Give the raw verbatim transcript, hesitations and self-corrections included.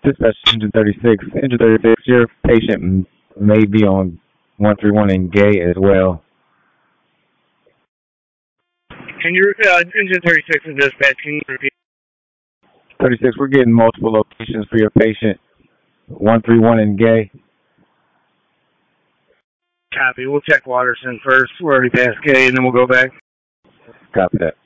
Dispatch Engine thirty-six. Engine thirty-six, your patient m- may be on one three one in Gay as well. Can you, uh, Engine thirty-six in dispatch, can you repeat? thirty-six, we're getting multiple locations for your patient. one three one in Gay. Copy. We'll check Waterson first. We're already past Gay, and then we'll go back. Copy that.